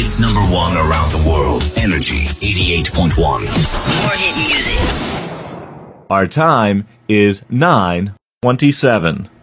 It's number one around the world. Energy 88.1. More hit music. Our time is 9:27.